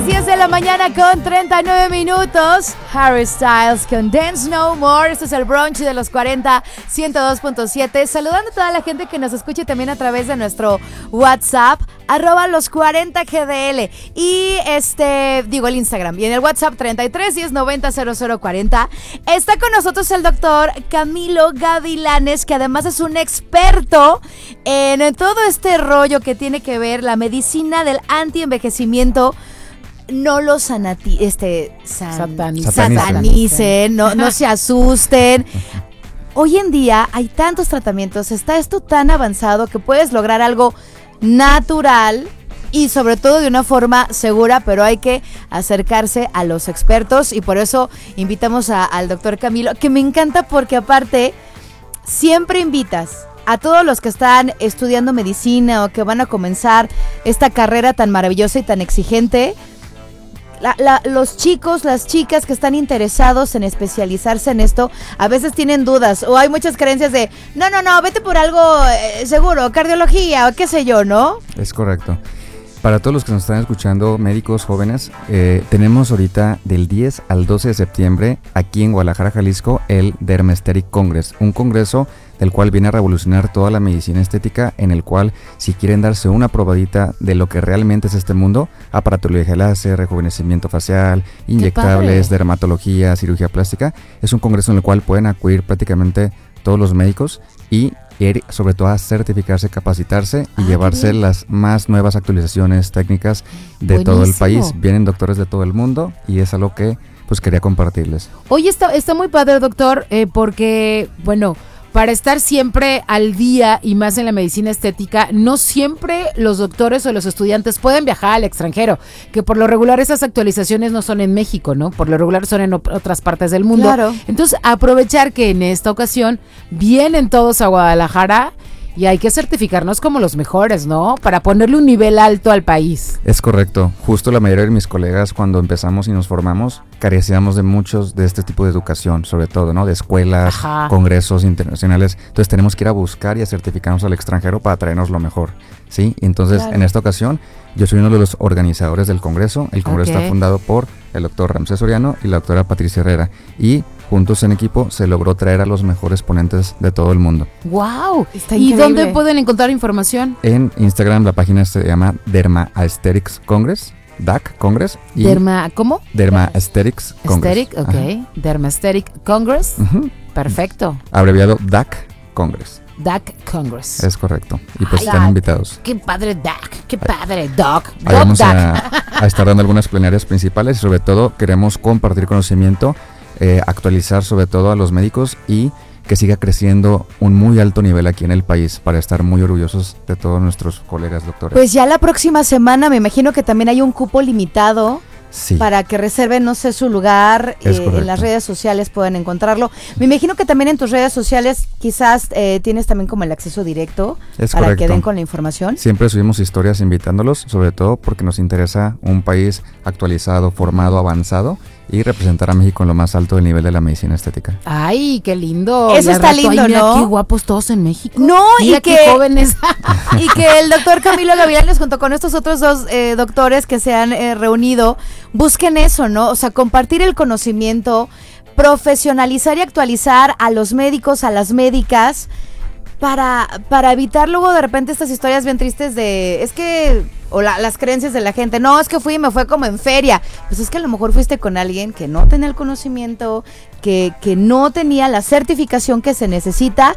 las 10 de la mañana con 39 minutos. Harry Styles con Dance No More. Este es el brunch de los 40, 102.7. Saludando a toda la gente que nos escuche también a través de nuestro WhatsApp, @los 40 GDL. Y el Instagram. Y en el WhatsApp 33 10 90 00 40. Está con nosotros el doctor Camilo Gavilanes, que además es un experto en todo este rollo que tiene que ver la medicina del antienvejecimiento. No lo satanicen, no se asusten. Hoy en día hay tantos tratamientos, está esto tan avanzado que puedes lograr algo natural y sobre todo de una forma segura, pero hay que acercarse a los expertos y por eso invitamos al doctor Camilo, que me encanta porque aparte siempre invitas a todos los que están estudiando medicina o que van a comenzar esta carrera tan maravillosa y tan exigente. Los chicos, las chicas que están interesados en especializarse en esto, a veces tienen dudas o hay muchas creencias de no, vete por algo seguro, cardiología o qué sé yo, ¿no? Es correcto. Para todos los que nos están escuchando, médicos jóvenes, tenemos ahorita del 10 al 12 de septiembre aquí en Guadalajara, Jalisco, el Derma Aesthetic Congress, un congreso del cual viene a revolucionar toda la medicina estética, en el cual, si quieren darse una probadita de lo que realmente es este mundo, aparatología láser, rejuvenecimiento facial, inyectables, dermatología, cirugía plástica, es un congreso en el cual pueden acudir prácticamente todos los médicos y sobre todo a certificarse, capacitarse y llevarse las más nuevas actualizaciones técnicas de todo el país. Vienen doctores de todo el mundo y es algo que pues quería compartirles. Oye, está muy padre, doctor, porque, bueno, para estar siempre al día y más en la medicina estética, no siempre los doctores o los estudiantes pueden viajar al extranjero, que por lo regular esas actualizaciones no son en México, ¿no? Por lo regular son en otras partes del mundo. Claro. Entonces, aprovechar que en esta ocasión vienen todos a Guadalajara y hay que certificarnos como los mejores, ¿no? Para ponerle un nivel alto al país. Es correcto. Justo la mayoría de mis colegas, cuando empezamos y nos formamos, carecíamos de muchos de este tipo de educación, sobre todo, ¿no? De escuelas, congresos internacionales. Entonces tenemos que ir a buscar y a certificarnos al extranjero para traernos lo mejor, ¿sí? Entonces, en esta ocasión, yo soy uno de los organizadores del congreso. El congreso está fundado por el doctor Ramsés Soriano y la doctora Patricia Herrera. Y juntos en equipo se logró traer a los mejores ponentes de todo el mundo. ¡Wow! Está ¿Y increíble. dónde pueden encontrar información? En Instagram la página se llama Derma Aesthetics Congress, DAC Congress. Y ¿Cómo? Derma Aesthetics Congress. Aesthetic, ok. Derma Aesthetic Congress. Perfecto. Abreviado DAC Congress. DAC Congress. Es correcto. Y pues están invitados. ¡Qué padre DAC! ¡Qué padre Doc! Ahí vamos a estar dando algunas plenarias principales y sobre todo queremos compartir conocimiento, actualizar sobre todo a los médicos y que siga creciendo un muy alto nivel aquí en el país para estar muy orgullosos de todos nuestros colegas doctores. Pues ya la próxima semana me imagino que también hay un cupo limitado. Sí. Para que reserven, no sé, su lugar, en las redes sociales pueden encontrarlo. Me imagino que también en tus redes sociales quizás tienes también como el acceso directo para que den con la información. Siempre subimos historias invitándolos, sobre todo porque nos interesa un país actualizado, formado, avanzado y representar a México en lo más alto del nivel de la medicina estética. ¡Ay, qué lindo! Eso está lindo, mira, ¿no? Qué guapos todos en México. No, mira y que qué jóvenes. Y que el doctor Camilo Gavilanes junto con estos otros dos doctores que se han reunido busquen eso, ¿no? O sea, compartir el conocimiento, profesionalizar y actualizar a los médicos, a las médicas, para evitar luego de repente estas historias bien tristes de, es que, o las creencias de la gente, no, es que fui y me fue como en feria. Pues es que a lo mejor fuiste con alguien que no tenía el conocimiento, que no tenía la certificación que se necesita